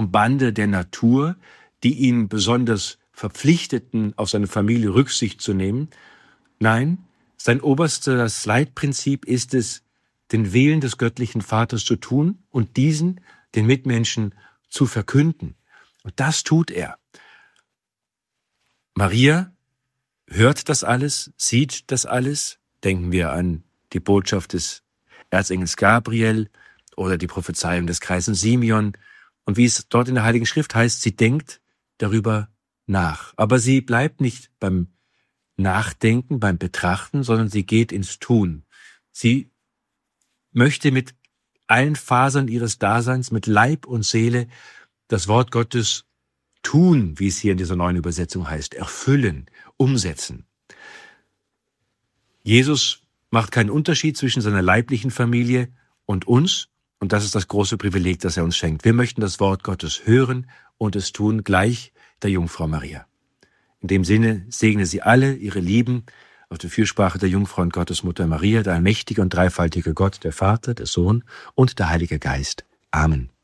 vom Bande der Natur, die ihn besonders verpflichteten, auf seine Familie Rücksicht zu nehmen. Nein, sein oberstes Leitprinzip ist es, den Willen des göttlichen Vaters zu tun und diesen den Mitmenschen zu verkünden. Und das tut er. Maria hört das alles, sieht das alles. Denken wir an die Botschaft des Erzengels Gabriel oder die Prophezeiung des Greisen Simeon. Und wie es dort in der Heiligen Schrift heißt, sie denkt darüber nach. Aber sie bleibt nicht beim Nachdenken, beim Betrachten, sondern sie geht ins Tun. Sie möchte mit allen Fasern ihres Daseins, mit Leib und Seele, das Wort Gottes tun, wie es hier in dieser neuen Übersetzung heißt, erfüllen, umsetzen. Jesus macht keinen Unterschied zwischen seiner leiblichen Familie und uns, und das ist das große Privileg, das er uns schenkt. Wir möchten das Wort Gottes hören und es tun, gleich der Jungfrau Maria. In dem Sinne segne sie alle, ihre Lieben, auf die Fürsprache der Jungfrau und Gottesmutter Maria, der allmächtige und dreifaltige Gott, der Vater, der Sohn und der Heilige Geist. Amen.